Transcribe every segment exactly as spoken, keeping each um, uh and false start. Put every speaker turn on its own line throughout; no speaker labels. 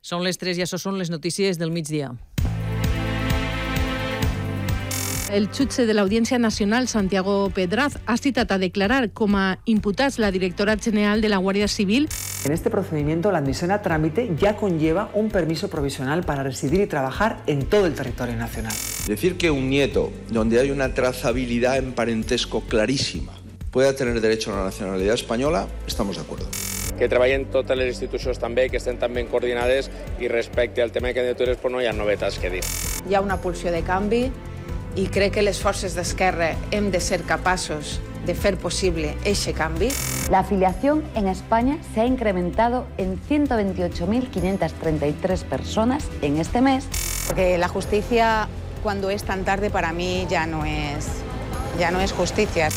Són les tres i això són les notícies del migdia.
El jutge de l'Audiència Nacional, Santiago Pedraz, ha citat a declarar com a imputats la directora general de la Guardia Civil.
En este procedimiento, la admisión a trámite ya conlleva un permiso provisional para residir y trabajar en todo el territorio nacional.
Decir que un nieto, donde hay una trazabilidad en parentesco clarísima, pueda tener derecho a la nacionalidad española, estamos de acuerdo.
Que treballen totes les institucions també, que estén tan ben coordinades i respecte al tema de candidatures pues no hi ha novetats que dir.
Hi ha una pulsió de canvi i crec que les forces d'esquerra hem de ser capaços de fer possible ese canvi.
La afiliación en España se ha incrementado en ciento veintiocho mil quinientas treinta y tres personas en este mes.
Porque la justicia, cuando es tan tarde, para mí ya no es, ya no es justicia.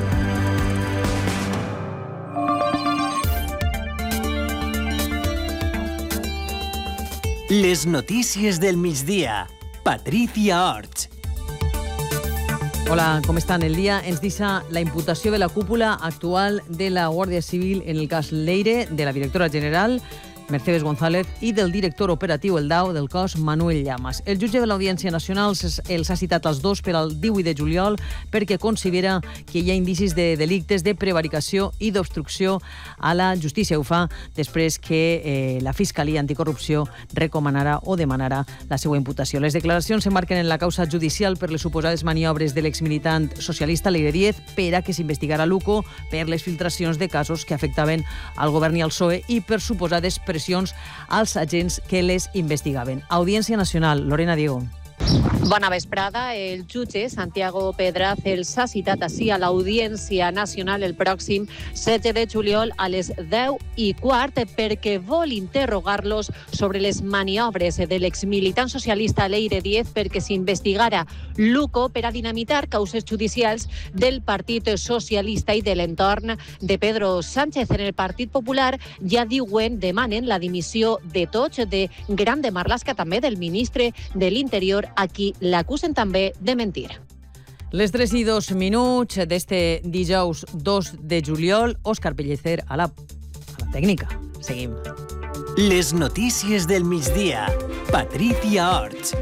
Les notícies del migdia. Patricia Orts.
Hola, com estan? El dia ens deixa la imputació de la cúpula actual de la Guàrdia Civil en el cas Leire, de la directora general Mercedes González i del director operatiu, el D A O, del cos, Manuel Llamas. El jutge de l'Audiència Nacional els ha citat als dos per al divuit de juliol perquè considera que hi ha indicis de delictes de prevaricació i d'obstrucció a la justícia. Ho fa després que eh, la Fiscalia Anticorrupció recomanarà o demanarà la seva imputació. Les declaracions s'emmarquen en la causa judicial per les suposades maniobres de l'exmilitant socialista Leire Díez per a que s'investigara l'U C O per les filtracions de casos que afectaven al govern i al P S O E i per suposades pressions als agents que les investigaven. Audiència Nacional, Lorena Diego.
Bona vesprada. El jutge Santiago Pedraz els ha citat així a l'Audiència Nacional el pròxim setze de juliol a les deu i quart perquè vol interrogar-los sobre les maniobres de l'exmilitant socialista Leire Díez perquè s'investigara l'U C O per a dinamitar causes judicials del Partit Socialista i de l'entorn de Pedro Sánchez. En el Partit Popular ja diuen, demanen la dimissió de tots, de Grande Marlaska, també del ministre de l'Interior, a qui l'acusen també de mentir.
Les tres i dos minuts d'este dijous dos de juliol. Òscar Pellicer a la, a la tècnica. Seguim.
Les notícies del migdia. Patricia Orts.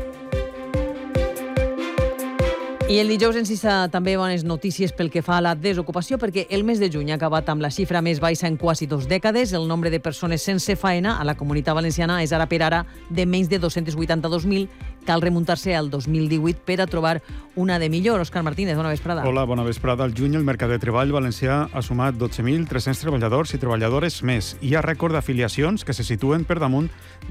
I el dijous ens deixa també bones notícies pel que fa a la desocupació, perquè el mes de juny ha acabat amb la xifra més baixa en quasi dos dècades. El nombre de persones sense feina a la Comunitat Valenciana és ara per ara de menys de dos-cents vuitanta-dos mil. Cal remuntar-se al dos mil divuit per a trobar una de millor. Òscar Martínez, bona vesprada.
Hola, bona vesprada. Al juny el mercat de treball valencià ha sumat dotze mil tres-cents treballadors i treballadores més. Hi ha rècord d'afiliacions que se situen per damunt